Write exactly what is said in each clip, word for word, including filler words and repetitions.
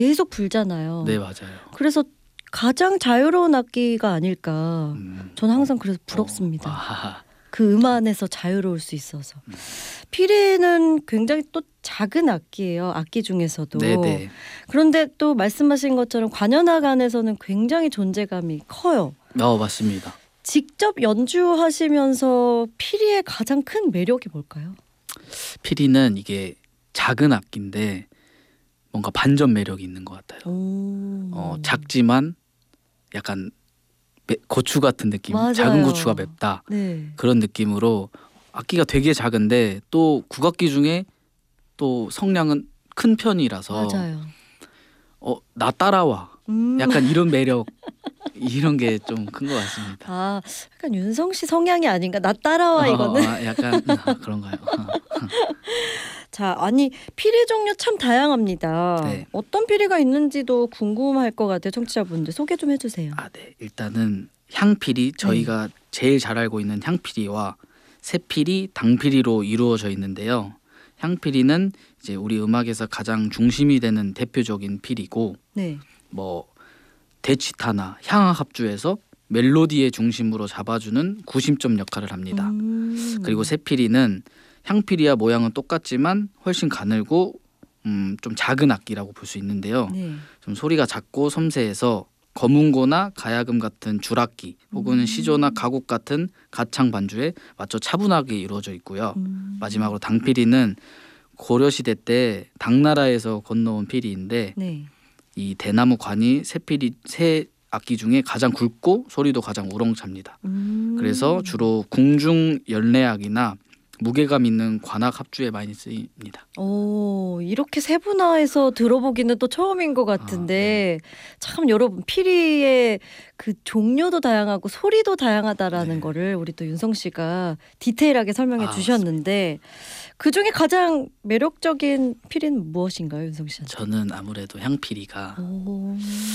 계속 불잖아요. 네, 맞아요. 그래서 가장 자유로운 악기가 아닐까. 음. 저는 항상 그래서 부럽습니다. 어. 아. 그 음 안에서 자유로울 수 있어서. 음. 피리는 굉장히 또 작은 악기예요. 악기 중에서도. 네네. 그런데 또 말씀하신 것처럼 관현악 안에서는 굉장히 존재감이 커요. 어, 맞습니다. 직접 연주하시면서 피리의 가장 큰 매력이 뭘까요? 피리는 이게 작은 악기인데 뭔가 반전 매력이 있는 것 같아요. 어, 작지만 약간 매, 고추 같은 느낌. 맞아요. 작은 고추가 맵다. 네. 그런 느낌으로 악기가 되게 작은데 또 국악기 중에 또 성량은 큰 편이라서 맞아요. 어, 나 따라와. 음. 약간 이런 매력 이런 게 좀 큰 것 같습니다. 아, 약간 윤성 씨 성향이 아닌가? 나 따라와 이거는. 어, 아, 약간 아, 그런가요? 자, 아니 피리 종류 참 다양합니다. 네. 어떤 피리가 있는지도 궁금할 것 같아요. 청취자분들 소개 좀 해주세요. 아, 네. 일단은 향피리, 저희가 네. 제일 잘 알고 있는 향피리와 새피리, 당피리로 이루어져 있는데요. 향피리는 이제 우리 음악에서 가장 중심이 되는 대표적인 피리고, 네. 뭐 대치타나 향악 합주에서 멜로디의 중심으로 잡아주는 구심점 역할을 합니다. 음. 그리고 새피리는 향피리와 모양은 똑같지만 훨씬 가늘고 음, 좀 작은 악기라고 볼 수 있는데요. 네. 좀 소리가 작고 섬세해서 거문고나 가야금 같은 줄악기 혹은 음. 시조나 가곡 같은 가창 반주에 맞춰 차분하게 이루어져 있고요. 음. 마지막으로 당피리는 고려시대 때 당나라에서 건너온 피리인데 네. 이 대나무 관이 새 피리 새 악기 중에 가장 굵고 소리도 가장 우렁찹니다. 음. 그래서 주로 궁중 연례악이나 무게감 있는 관악 합주에 많이 쓰입니다. 오, 이렇게 세분화해서 들어보기는 또 처음인 것 같은데 아, 네. 참 여러분 피리의 그 종류도 다양하고 소리도 다양하다라는 네. 거를 우리 또 윤성 씨가 디테일하게 설명해 아, 주셨는데 맞습니다. 그중에 가장 매력적인 피리는 무엇인가요, 윤성 씨한테? 저는 아무래도 향피리가 오,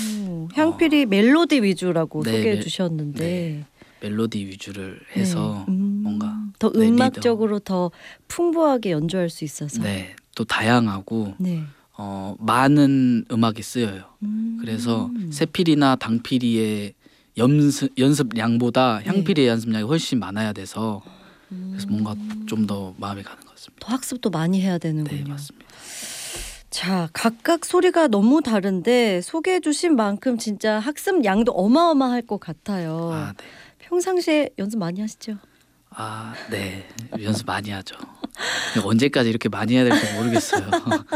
향피리 어, 멜로디 위주라고 네, 소개해 멜, 주셨는데 네. 멜로디 위주를 해서 네. 음, 뭔가 더 음악적으로 더 풍부하게 연주할 수 있어서 네, 또 다양하고 네. 어, 많은 음악이 쓰여요. 음. 그래서 새피리나 당피리의 연습, 연습량보다 향피리의 네. 연습량이 훨씬 많아야 돼서 그래서 뭔가 좀 더 마음이 가는 것 같습니다. 더 학습도 많이 해야 되는군요. 네, 맞습니다. 자, 각각 소리가 너무 다른데 소개해 주신 만큼 진짜 학습 양도 어마어마할 것 같아요. 아, 네. 평상시에 연습 많이 하시죠? 아, 네. 연습 많이 하죠. 언제까지 이렇게 많이 해야 될지 모르겠어요.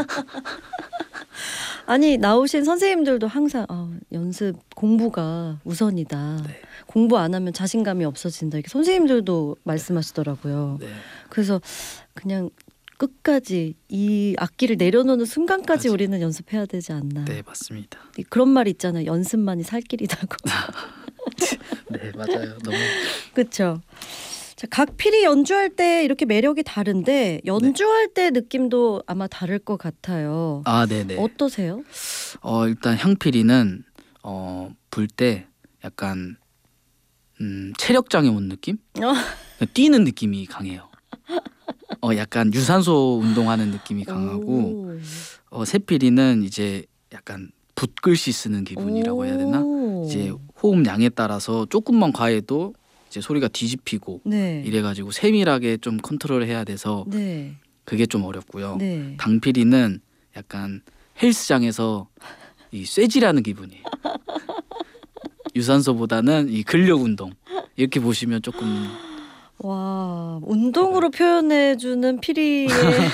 아니, 나오신 선생님들도 항상 아, 연습 공부가 우선이다. 네. 공부 안 하면 자신감이 없어진다. 이렇게 선생님들도 말씀하시더라고요. 네. 그래서 그냥 끝까지 이 악기를 내려놓는 순간까지 맞아요. 우리는 연습해야 되지 않나. 네, 맞습니다. 그런 말 있잖아요. 연습만이 살 길이다고. 네, 맞아요. 너무 그렇죠. 자, 각 피리 연주할 때 이렇게 매력이 다른데 연주할 네. 때 느낌도 아마 다를 것 같아요. 아, 네네. 어떠세요? 어, 일단 향피리는 어, 불 때 약간 음, 체력장애 온 느낌? 뛰는 느낌이 강해요. 어, 약간 유산소 운동하는 느낌이 강하고 어, 새피리는 이제 약간 붓글씨 쓰는 기분이라고 해야 되나? 이제 호흡량에 따라서 조금만 과해도 이제 소리가 뒤집히고 네. 이래가지고 세밀하게 좀 컨트롤을 해야 돼서 네. 그게 좀 어렵고요. 네. 당피리는 약간 헬스장에서 이 쇠질하는 기분이에요. 유산소보다는 이 근력 운동 이렇게 보시면 조금 와, 운동으로 표현해주는 피리의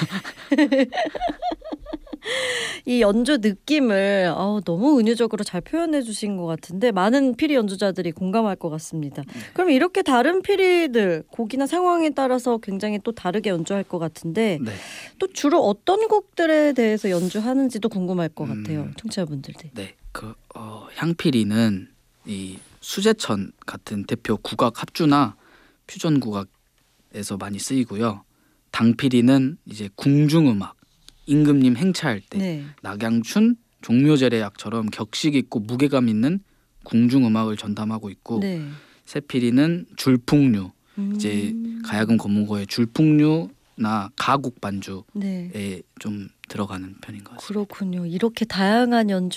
이 연주 느낌을 어, 너무 은유적으로 잘 표현해 주신 것 같은데 많은 피리 연주자들이 공감할 것 같습니다. 네. 그럼 이렇게 다른 피리들 곡이나 상황에 따라서 굉장히 또 다르게 연주할 것 같은데 네. 또 주로 어떤 곡들에 대해서 연주하는지도 궁금할 것 음, 같아요. 청취자분들도. 네, 그 어, 향피리는 이 수제천 같은 대표 국악 합주나 퓨전 국악에서 많이 쓰이고요. 당피리는 이제 궁중음악, 임금님 행차할 때 네. 낙양춘, 종묘제례악처럼 격식 있고 무게감 있는 궁중음악을 전담하고 있고 네. 새피리는 줄풍류, 음. 이제 가야금 검문고의 줄풍류 반주나 가곡 반주에 네. 좀 들어가는 편인 것 같습니다. 그렇군요. 이렇게 다양한